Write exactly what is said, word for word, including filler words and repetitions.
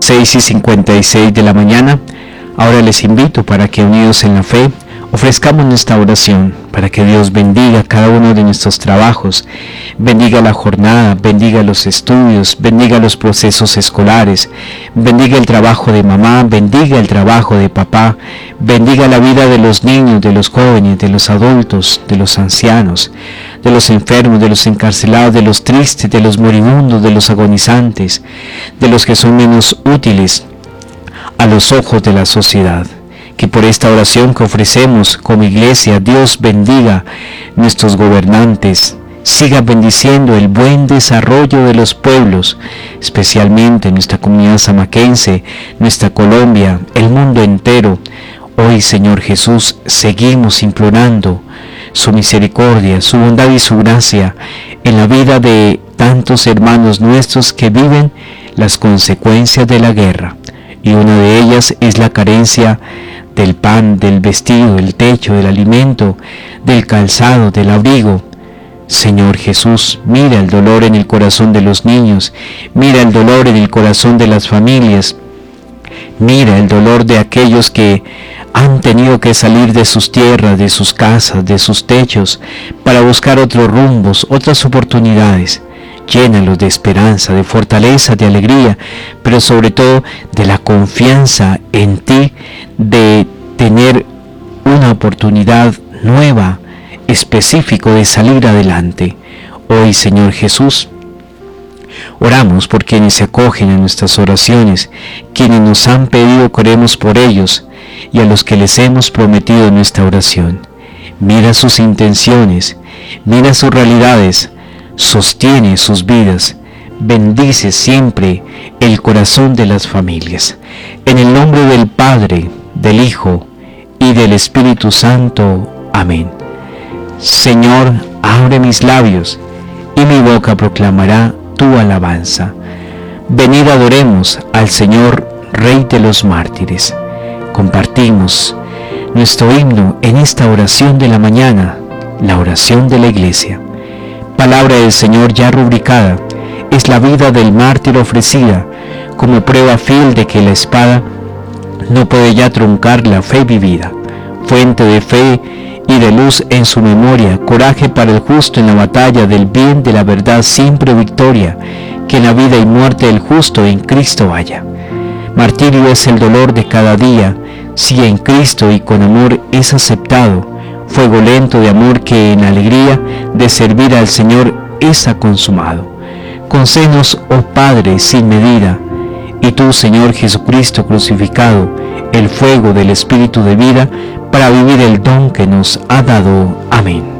seis y cincuenta y seis de la mañana. Ahora les invito para que, unidos en la fe, ofrezcamos nuestra oración para que Dios bendiga cada uno de nuestros trabajos, bendiga la jornada, bendiga los estudios, bendiga los procesos escolares, bendiga el trabajo de mamá, bendiga el trabajo de papá, bendiga la vida de los niños, de los jóvenes, de los adultos, de los ancianos, de los enfermos, de los encarcelados, de los tristes, de los moribundos, de los agonizantes, de los que son menos útiles a los ojos de la sociedad. Que por esta oración que ofrecemos como iglesia, Dios bendiga nuestros gobernantes, siga bendiciendo el buen desarrollo de los pueblos, especialmente nuestra comunidad samaquense, nuestra Colombia, el mundo entero. Hoy, Señor Jesús, seguimos implorando su misericordia, su bondad y su gracia en la vida de tantos hermanos nuestros que viven las consecuencias de la guerra. Y una de ellas es la carencia del pan, del vestido, del techo, del alimento, del calzado, del abrigo. Señor Jesús, mira el dolor en el corazón de los niños, mira el dolor en el corazón de las familias, mira el dolor de aquellos que han tenido que salir de sus tierras, de sus casas, de sus techos, para buscar otros rumbos, otras oportunidades. Llénalos de esperanza, de fortaleza, de alegría, pero sobre todo de la confianza en ti, de tener una oportunidad nueva, específico de salir adelante. Hoy, Señor Jesús, oramos por quienes se acogen a nuestras oraciones, quienes nos han pedido que oremos por ellos y a los que les hemos prometido nuestra oración. Mira sus intenciones, mira sus realidades, sostiene sus vidas, bendice siempre el corazón de las familias. En el nombre del Padre, del Hijo y del Espíritu Santo. Amén. Señor, abre mis labios y mi boca proclamará tu alabanza. Venid, adoremos al Señor, Rey de los mártires. Compartimos nuestro himno en esta oración de la mañana, la oración de la Iglesia. Palabra del Señor ya rubricada, es la vida del mártir ofrecida como prueba fiel de que la espada no puede ya truncar la fe vivida. Fuente de fe y de luz en su memoria, coraje para el justo en la batalla del bien, de la verdad siempre victoria, que en la vida y muerte del justo en Cristo haya. Martirio es el dolor de cada día, si en Cristo y con amor es aceptado, fuego lento de amor que en alegría de servir al Señor es consumado. Concédenos, oh Padre, sin medida, y tú, Señor Jesucristo crucificado, el fuego del Espíritu de vida, para vivir el don que nos ha dado. Amén.